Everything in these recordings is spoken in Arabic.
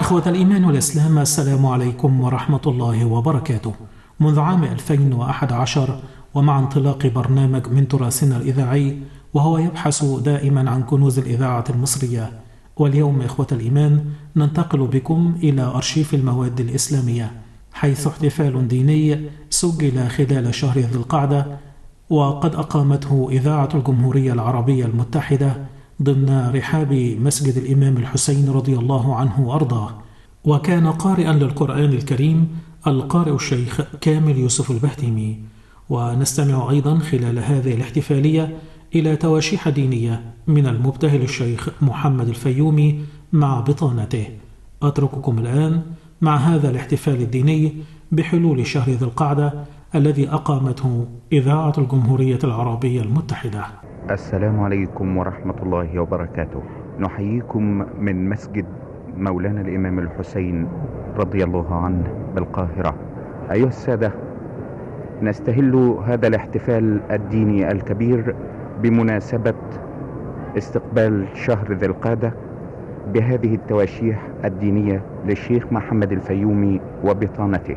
إخوة الإيمان والإسلام، السلام عليكم ورحمة الله وبركاته. منذ عام 2011 ومع انطلاق برنامج من تراثنا الإذاعي وهو يبحث دائما عن كنوز الإذاعة المصرية، واليوم إخوة الإيمان ننتقل بكم إلى أرشيف المواد الإسلامية، حيث احتفال ديني سجل خلال شهر ذي القعدة وقد أقامته إذاعة الجمهورية العربية المتحدة ضمن رحاب مسجد الإمام الحسين رضي الله عنه وأرضاه. وكان قارئا للقرآن الكريم القارئ الشيخ كامل يوسف البهتيمي. ونستمع أيضا خلال هذه الاحتفالية إلى تواشيح دينية من المبتهل الشيخ محمد الفيومي مع بطانته. أترككم الآن مع هذا الاحتفال الديني بحلول شهر ذي القعدة الذي أقامته إذاعة الجمهورية العربية المتحدة. السلام عليكم ورحمة الله وبركاته. نحييكم من مسجد مولانا الإمام الحسين رضي الله عنه بالقاهرة. أيها السادة، نستهل هذا الاحتفال الديني الكبير بمناسبة استقبال شهر ذي القعدة بهذه التواشيح الدينية للشيخ محمد الفيومي وبطانته.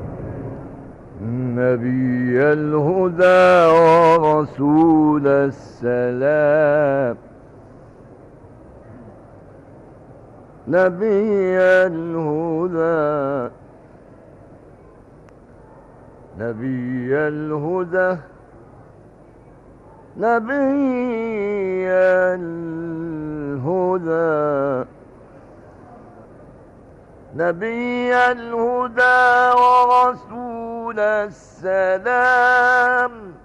نبي الهدى ورسول السلام، نبي الهدى، نبي الهدى، نبي الهدى، نبي الهدى ورسول السلام،